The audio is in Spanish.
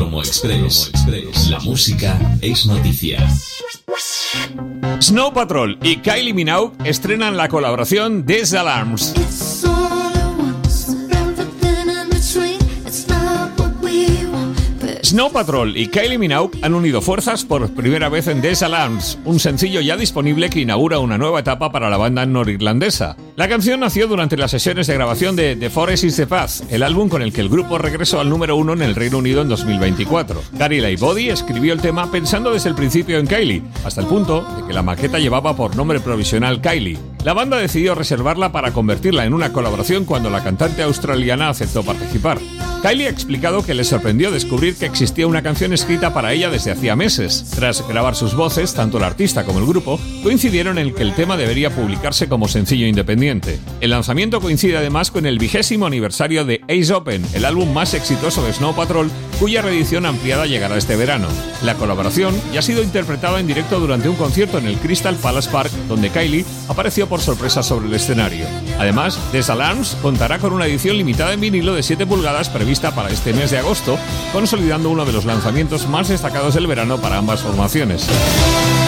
Promo Express. La música es noticia. Snow Patrol y Kylie Minogue estrenan la colaboración Des Alarms. Snow Patrol y Kylie Minogue han unido fuerzas por primera vez en Des Alarms, un sencillo ya disponible que inaugura una nueva etapa para la banda norirlandesa. La canción nació durante las sesiones de grabación de The Forest is the Path, el álbum con el que el grupo regresó al número 1 en el Reino Unido en 2024. Gary Lightbody escribió el tema pensando desde el principio en Kylie, hasta el punto de que la maqueta llevaba por nombre provisional Kylie. La banda decidió reservarla para convertirla en una colaboración cuando la cantante australiana aceptó participar. Kylie ha explicado que le sorprendió descubrir que existía una canción escrita para ella desde hacía meses. Tras grabar sus voces, tanto el artista como el grupo coincidieron en que el tema debería publicarse como sencillo independiente. El lanzamiento coincide además con el 20º aniversario de Ace Open, el álbum más exitoso de Snow Patrol, cuya reedición ampliada llegará este verano. La colaboración ya ha sido interpretada en directo durante un concierto en el Crystal Palace Park, donde Kylie apareció por sorpresa sobre el escenario. Además, Des Alarms contará con una edición limitada en vinilo de 7 pulgadas prevista para este mes de agosto, consolidando uno de los lanzamientos más destacados del verano para ambas formaciones.